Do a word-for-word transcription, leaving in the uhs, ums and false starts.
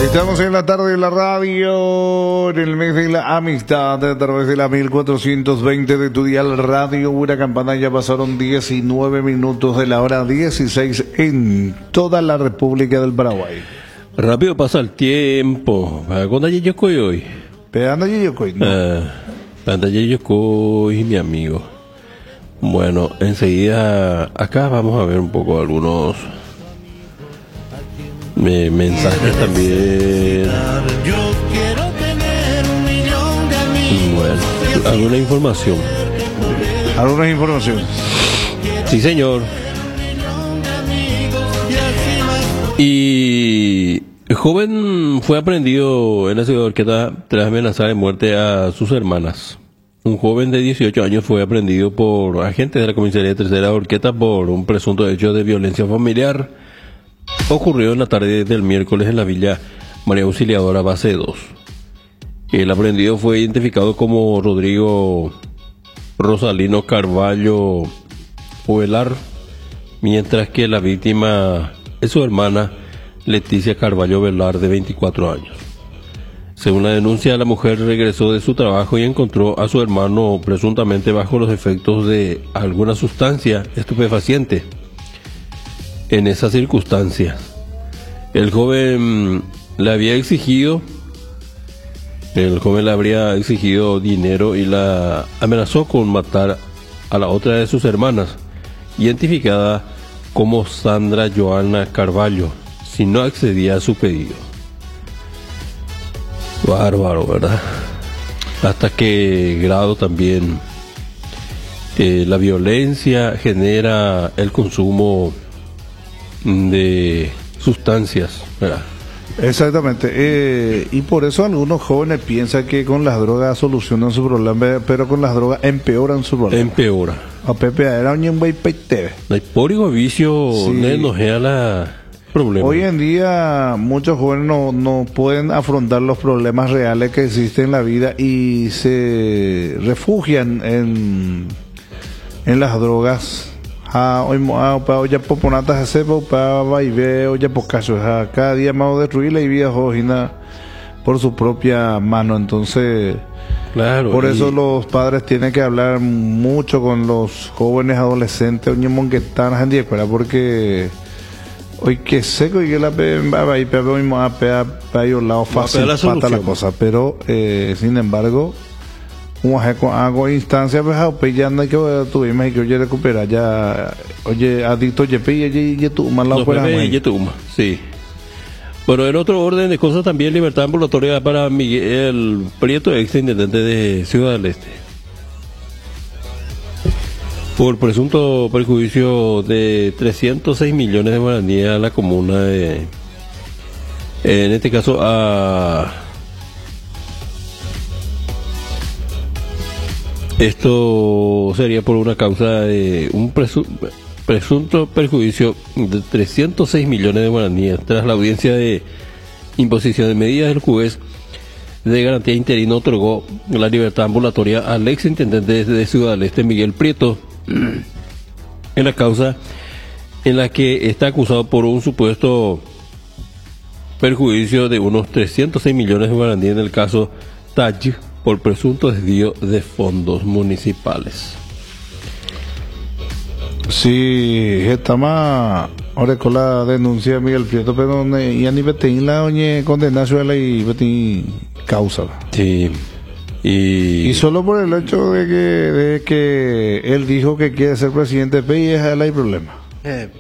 Estamos en la tarde de la radio, en el mes de la amistad, a través de la mil cuatrocientos veinte de tu dial radio. Una campana, ya pasaron diecinueve minutos de la hora dieciséis en toda la República del Paraguay. Rápido pasa el tiempo. ¿Cuándo hay yo hoy? Pegando yo hoy, ¿no? Anda yo mi amigo. Bueno, enseguida acá vamos a ver un poco algunos eh, mensajes también. Bueno, alguna información. ¿Alguna información? Sí, señor. Y el joven fue aprendido en la ciudad de Orqueta tras amenazar de muerte a sus hermanas. Un joven de dieciocho años fue aprendido por agentes de la comisaría tercera de Orqueta por un presunto hecho de violencia familiar. Ocurrió en la tarde del miércoles en la villa María Auxiliadora Base dos. El aprendido fue identificado como Rodrigo Rosalino Carvalho Ovelar, mientras que la víctima es su hermana Leticia Carvalho Velar, de veinticuatro años. Según la denuncia, la mujer regresó de su trabajo y encontró a su hermano presuntamente bajo los efectos de alguna sustancia estupefaciente. En esas circunstancias, el joven le había exigido, el joven le habría exigido dinero y la amenazó con matar a la otra de sus hermanas, identificada como Sandra Joana Carvalho, si no accedía a su pedido. Bárbaro, ¿verdad? Hasta qué grado también eh, la violencia genera el consumo de sustancias, ¿verdad? Exactamente, eh, y por eso algunos jóvenes piensan que con las drogas solucionan su problema, pero con las drogas empeoran su problema. Empeora. A Pepe era un buen peite. El pórigo vicio Sí. no enojea la problema. Hoy en día muchos jóvenes no, no pueden afrontar los problemas reales que existen en la vida y se refugian en, en las drogas. Ah, hoy pa ya poponatas ese pa va y ve oye pocacho, cada día más destruir la vida jojina por su propia mano. Entonces, claro, por eso y... los padres tienen que hablar mucho con los jóvenes adolescentes, oye, que están en la escuela, porque hoy que seco y que la pe va y pe hoy a pe a lado fácil pata la cosa, pero eh, sin embargo un hago instancia pues ya no hay que tuvimos y que oye recuperar ya oye adicto yepe y tu malo fuera sí. Bueno, en otro orden de cosas también libertad ambulatoria para Miguel Prieto, ex intendente de Ciudad del Este, por presunto perjuicio de trescientos seis millones de guaraníes a la comuna de, en este caso a esto sería por una causa de un presu, presunto perjuicio de trescientos seis millones de guaraníes tras la audiencia de imposición de medidas del juez de garantía interino otorgó la libertad ambulatoria al ex intendente de Ciudad del Este, Miguel Prieto, en la causa en la que está acusado por un supuesto perjuicio de unos trescientos seis millones de guaraníes en el caso Taj por presunto desvío de fondos municipales. Sí, está más ahora con la denuncia de Miguel Prieto, pero ya ni betín la oñe condenación y betín causa. Sí. Y... y solo por el hecho de que, de que él dijo que quiere ser presidente de P I, es el problema. Eh,